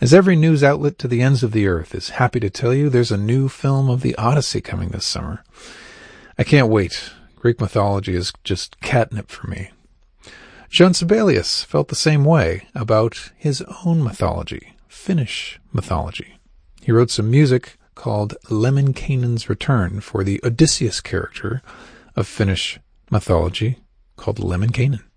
As every news outlet to the ends of the earth is happy to tell you, there's a new film of the Odyssey coming this summer. I can't wait. Greek mythology is just catnip for me. Jean Sibelius felt the same way about his own mythology, Finnish mythology. He wrote some music called Lemminkainen's Return for the Odysseus character of Finnish mythology called Lemminkainen.